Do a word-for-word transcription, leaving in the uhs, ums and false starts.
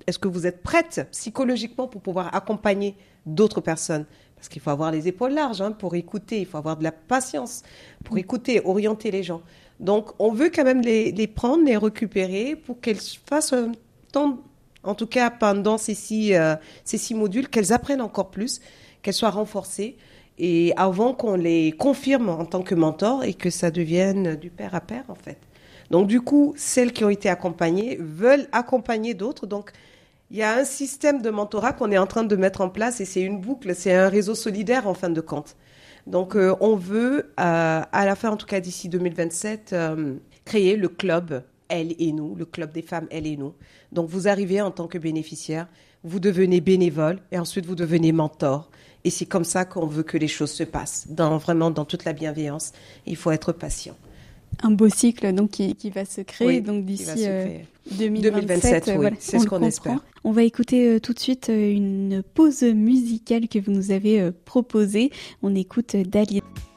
est-ce que vous êtes prête psychologiquement pour pouvoir accompagner d'autres personnes? Parce qu'il faut avoir les épaules larges hein, pour écouter, il faut avoir de la patience pour écouter, orienter les gens. Donc, on veut quand même les, les prendre, les récupérer pour qu'elles fassent un temps, en tout cas pendant ces six, euh, ces six modules, qu'elles apprennent encore plus, qu'elles soient renforcées et avant qu'on les confirme en tant que mentor et que ça devienne du pair à pair en fait. Donc, du coup, celles qui ont été accompagnées veulent accompagner d'autres. Donc, il y a un système de mentorat qu'on est en train de mettre en place et c'est une boucle, c'est un réseau solidaire en fin de compte. Donc, euh, on veut, euh, à la fin, en tout cas d'ici deux mille vingt-sept, euh, créer le club Elle et Nous, le club des femmes Elle et Nous. Donc, vous arrivez en tant que bénéficiaire, vous devenez bénévole et ensuite vous devenez mentor. Et c'est comme ça qu'on veut que les choses se passent, dans, vraiment dans toute la bienveillance. Il faut être patient. Un beau cycle donc qui, qui va se créer oui, donc d'ici euh, deux mille vingt-sept. deux mille vingt-sept oui, voilà, c'est ce qu'on espère. On va écouter euh, tout de suite euh, une pause musicale que vous nous avez euh, proposée. On écoute euh, Dalida.